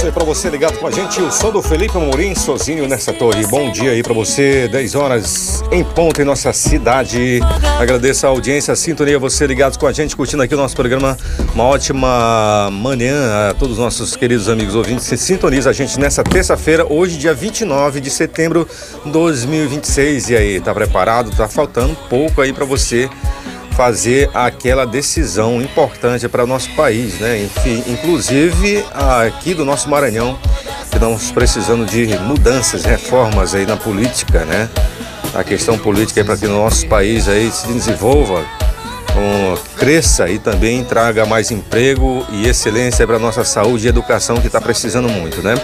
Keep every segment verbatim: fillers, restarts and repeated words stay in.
aí pra você ligado com a gente, eu sou do Felipe Amorim, sozinho nessa torre. Bom dia aí pra você, dez horas em ponto em nossa cidade. Agradeço a audiência, a sintonia, você ligado com a gente, curtindo aqui o nosso programa. Uma ótima manhã a todos os nossos queridos amigos ouvintes que sintonizam a gente nessa terça-feira, hoje dia vinte e nove de setembro de dois mil e vinte e seis. E aí, tá preparado? Tá faltando pouco aí pra você fazer aquela decisão importante para o nosso país, né? Enfim, inclusive aqui do nosso Maranhão, que estamos precisando de mudanças, reformas aí na política, né? A questão política aí para que o nosso país aí se desenvolva, um, cresça e também traga mais emprego e excelência para a nossa saúde e educação, que está precisando muito, né?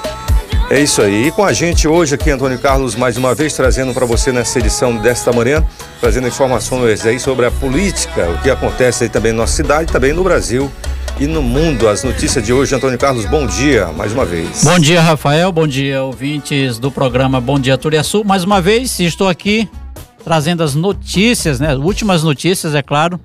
É isso aí. E com a gente hoje aqui, Antônio Carlos, mais uma vez trazendo para você nessa edição desta manhã, trazendo informações aí sobre a política, o que acontece aí também na nossa cidade, também no Brasil e no mundo. As notícias de hoje, Antônio Carlos, bom dia, mais uma vez. Bom dia, Rafael, bom dia, ouvintes do programa Bom Dia Turiaçu. Mais uma vez, estou aqui trazendo as notícias, né, últimas notícias, é claro,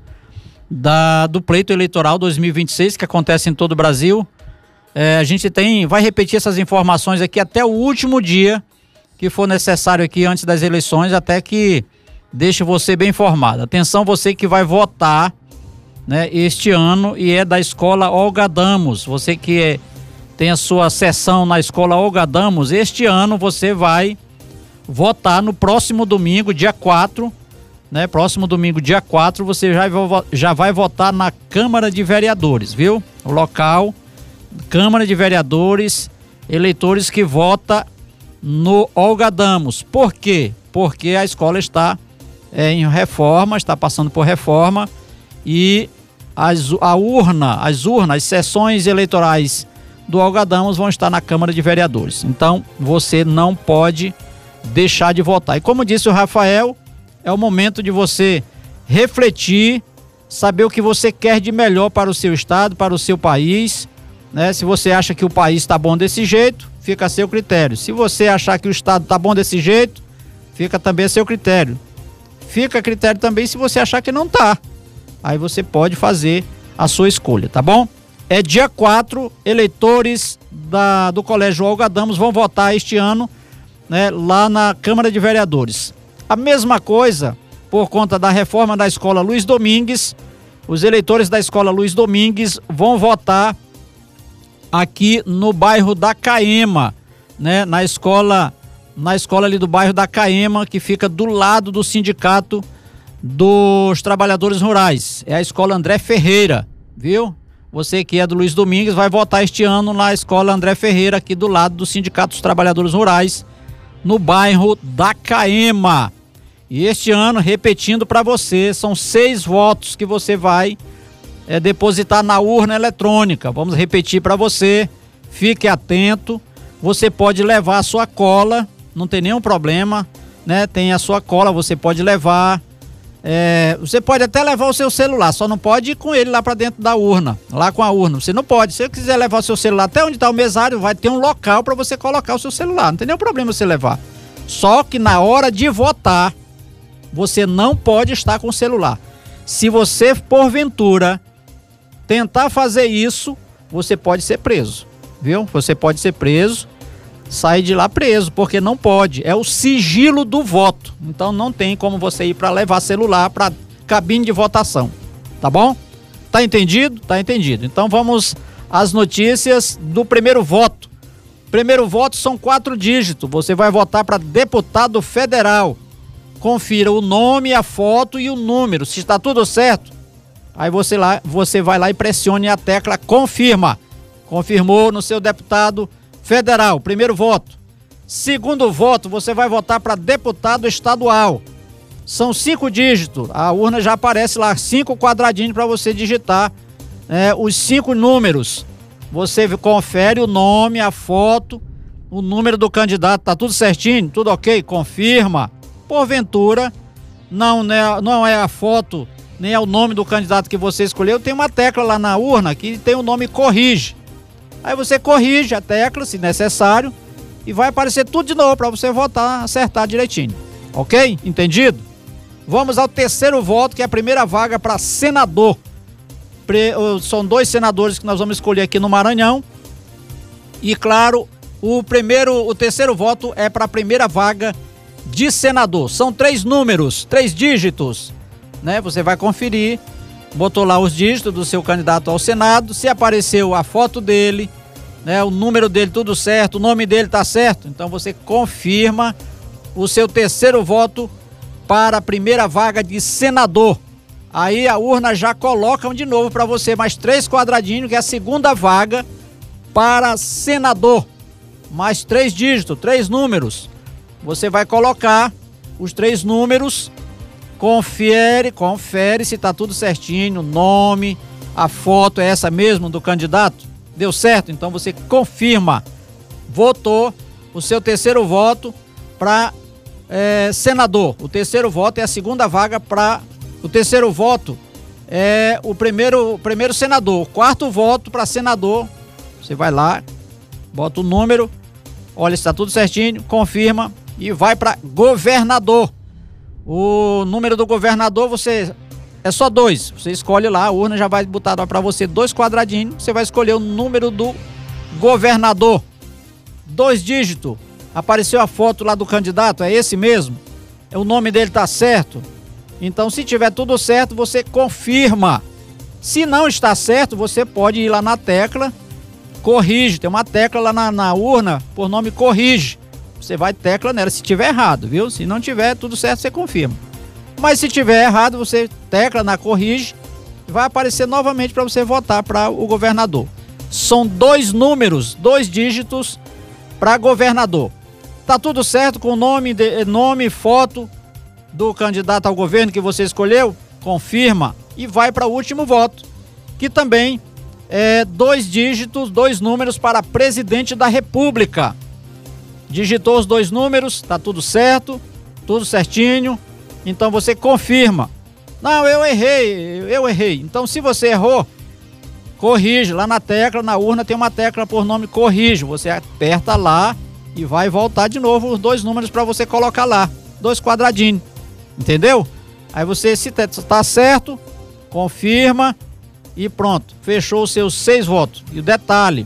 da, do pleito eleitoral dois mil e vinte e seis, que acontece em todo o Brasil. É, a gente tem, vai repetir essas informações aqui até o último dia que for necessário aqui antes das eleições, até que deixe você bem informado. Atenção, você que vai votar, né, este ano e é da escola Olga Damos, você que é, tem a sua sessão na escola Olga Damos, este ano você vai votar no próximo domingo, dia quatro, né? Próximo domingo, dia quatro, você já, já vai votar na Câmara de Vereadores, viu? O local, Câmara de Vereadores, eleitores que votam no Olga Damos. Por quê? Porque a escola está é, em reforma, está passando por reforma e as, a urna, as urnas, as sessões eleitorais do Olga Damos vão estar na Câmara de Vereadores. Então, você não pode deixar de votar. E como disse o Rafael, é o momento de você refletir, saber o que você quer de melhor para o seu estado, para o seu país, né? Se você acha que o país está bom desse jeito, fica a seu critério. Se você achar que o estado está bom desse jeito, fica também a seu critério. Fica a critério também se você achar que não está. Aí você pode fazer a sua escolha, tá bom? É dia quatro, eleitores da, do Colégio Olga Damos vão votar este ano, né, lá na Câmara de Vereadores. A mesma coisa, por conta da reforma da escola Luiz Domingues, os eleitores da escola Luiz Domingues vão votar aqui no bairro da Caema, né, na escola, na escola ali do bairro da Caema, que fica do lado do Sindicato dos Trabalhadores Rurais. É a escola André Ferreira, viu? Você que é do Luiz Domingues vai votar este ano na escola André Ferreira, aqui do lado do Sindicato dos Trabalhadores Rurais, no bairro da Caema. E este ano, repetindo para você, são seis votos que você vai é, depositar na urna eletrônica. Vamos repetir para você, fique atento. Você pode levar a sua cola, não tem nenhum problema, né? Tem a sua cola, você pode levar. É, você pode até levar o seu celular, só não pode ir com ele lá para dentro da urna, lá com a urna. Você não pode. Se você quiser levar o seu celular até onde está o mesário, vai ter um local para você colocar o seu celular. Não tem nenhum problema você levar. Só que na hora de votar, você não pode estar com o celular. Se você, porventura, tentar fazer isso, você pode ser preso, viu? Você pode ser preso, sair de lá preso, porque não pode. É o sigilo do voto. Então não tem como você ir para levar celular para cabine de votação, tá bom? Tá entendido? Tá entendido. Então vamos às notícias do primeiro voto. Primeiro voto são quatro dígitos. Você vai votar para deputado federal. Confira o nome, a foto e o número. Se está tudo certo, aí você, lá, você vai lá e pressione a tecla confirma. Confirmou no seu deputado federal. Primeiro voto. Segundo voto, você vai votar para deputado estadual. São cinco dígitos. A urna já aparece lá, cinco quadradinhos para você digitar, né, os cinco números. Você confere o nome, a foto, o número do candidato. Tá tudo certinho? Tudo ok? Confirma. Porventura, não, né, não é a foto, nem é o nome do candidato que você escolheu. Tem uma tecla lá na urna que tem o nome corrige. Aí você corrige a tecla, se necessário, e vai aparecer tudo de novo para você votar, acertar direitinho. Ok? Entendido? Vamos ao terceiro voto, que é a primeira vaga para senador. Pre, são dois senadores que nós vamos escolher aqui no Maranhão. E claro, o primeiro, o terceiro voto é para a primeira vaga de senador. São três números, três dígitos, né? Você vai conferir, botou lá os dígitos do seu candidato ao Senado, se apareceu a foto dele, né? O número dele tudo certo, o nome dele tá certo, então você confirma o seu terceiro voto para a primeira vaga de senador. Aí a urna já coloca de novo para você mais três quadradinhos, que é a segunda vaga para senador. Mais três dígitos, três números. Você vai colocar os três números, confere, confere se tá tudo certinho, nome, a foto é essa mesmo do candidato, deu certo? Então você confirma, votou o seu terceiro voto para é, senador. O terceiro voto é a segunda vaga para o terceiro voto é o primeiro, o primeiro senador. O quarto voto para senador, você vai lá, bota o número, olha se está tudo certinho, confirma e vai para governador. O número do governador você é só dois. Você escolhe lá, a urna já vai botar para você dois quadradinhos. Você vai escolher o número do governador. Dois dígitos. Apareceu a foto lá do candidato, é esse mesmo? O nome dele tá certo? Então, se tiver tudo certo, você confirma. Se não está certo, você pode ir lá na tecla corrige. Tem uma tecla lá na, na urna por nome corrige. Você vai tecla nela se tiver errado, viu? Se não tiver tudo certo, você confirma. Mas se tiver errado, você tecla na corrige, vai aparecer novamente para você votar para o governador. São dois números, dois dígitos para governador. Tá tudo certo com o nome, de, nome, foto do candidato ao governo que você escolheu? Confirma e vai para o último voto, que também é dois dígitos, dois números para presidente da República. Digitou os dois números, tá tudo certo, tudo certinho, então você confirma. Não, eu errei, eu errei. Então, se você errou, corrige. Lá na tecla, na urna, tem uma tecla por nome corrige. Você aperta lá e vai voltar de novo os dois números para você colocar lá. Dois quadradinhos. Entendeu? Aí você, se tá certo, confirma e pronto. Fechou os seus seis votos. E o detalhe,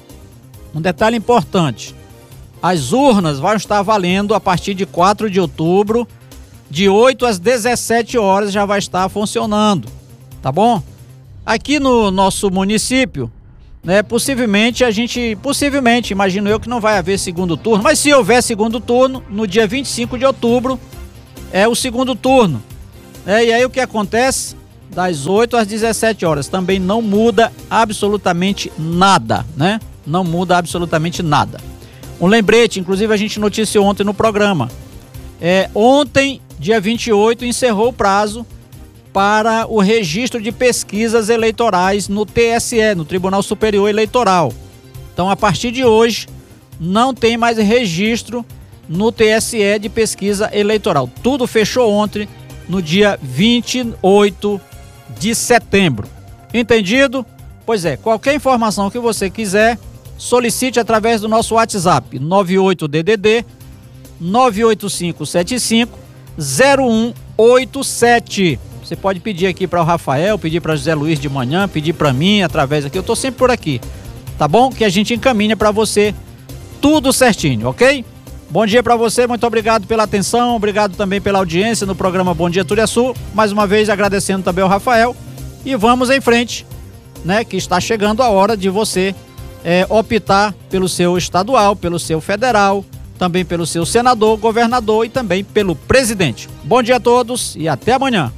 um detalhe importante. As urnas vão estar valendo a partir de quatro de outubro, de oito às dezessete horas já vai estar funcionando, tá bom? Aqui no nosso município, né, possivelmente a gente, possivelmente, imagino eu que não vai haver segundo turno, mas se houver segundo turno, no dia vinte e cinco de outubro, é o segundo turno, né? E aí o que acontece? Das oito às dezessete horas, também não muda absolutamente nada, né? Não muda absolutamente nada. Um lembrete, inclusive a gente noticiou ontem no programa, é, ontem, dia vinte e oito, encerrou o prazo para o registro de pesquisas eleitorais no T S E, no Tribunal Superior Eleitoral. Então, a partir de hoje, não tem mais registro no T S E de pesquisa eleitoral. Tudo fechou ontem, no dia vinte e oito de setembro. Entendido? Pois é, qualquer informação que você quiser, solicite através do nosso WhatsApp, nove oito D D D nove oito cinco sete cinco zero um oito sete. Você pode pedir aqui para o Rafael, pedir para José Luiz de manhã, pedir para mim através aqui. Eu tô sempre por aqui, tá bom? Que a gente encaminha para você tudo certinho, ok? Bom dia para você, muito obrigado pela atenção, obrigado também pela audiência no programa Bom Dia Turiaçu. Mais uma vez agradecendo também ao Rafael e vamos em frente, né? Que está chegando a hora de você é, optar pelo seu estadual, pelo seu federal, também pelo seu senador, governador e também pelo presidente. Bom dia a todos e até amanhã.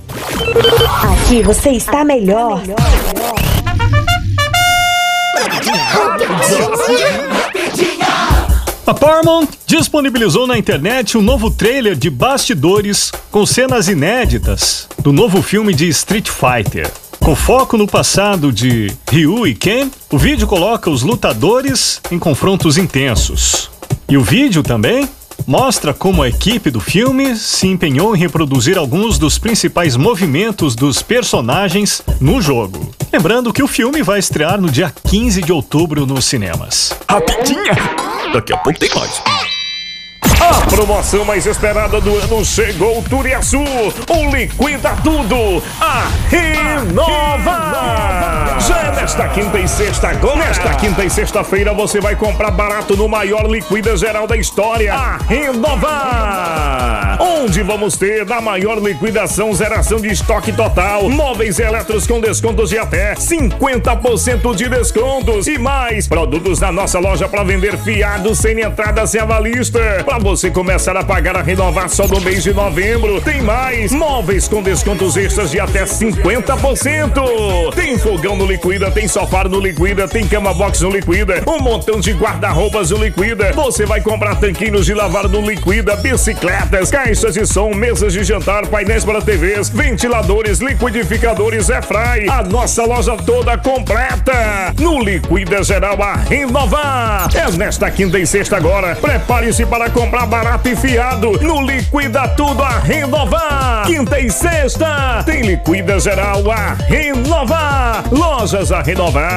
Aqui você está melhor. A Paramount disponibilizou na internet um novo trailer de bastidores com cenas inéditas do novo filme de Street Fighter. Com foco no passado de Ryu e Ken, o vídeo coloca os lutadores em confrontos intensos. E o vídeo também mostra como a equipe do filme se empenhou em reproduzir alguns dos principais movimentos dos personagens no jogo. Lembrando que o filme vai estrear no dia quinze de outubro nos cinemas. Rapidinha! Daqui a pouco tem mais. A promoção mais esperada do ano chegou. Turiaçu, o Liquida Tudo, a Renova. Já é nesta quinta e sexta agora. Nesta quinta e sexta-feira você vai comprar barato no maior Liquida Geral da história, a Renova. Onde vamos ter na maior liquidação, zeração de estoque total, móveis e eletros com descontos de até cinquenta por cento de descontos e mais produtos na nossa loja para vender fiado, sem entrada, sem avalista. Para você começar a pagar a Renovar só no mês de novembro. Tem mais móveis com descontos extras de até cinquenta por cento. Tem fogão no Liquida, tem sofá no Liquida, tem cama box no Liquida, um montão de guarda-roupas no Liquida. Você vai comprar tanquinhos de lavar no Liquida, bicicletas, caixas de som, mesas de jantar, painéis para T Vs, ventiladores, liquidificadores, airfry. A nossa loja toda completa no Liquida Geral a Renovar. É nesta quinta e sexta agora. Prepare-se para comprar barato e fiado no Liquida Tudo a Renovar. Quinta e sexta tem Liquida Geral a Renovar. Lojas a Renovar.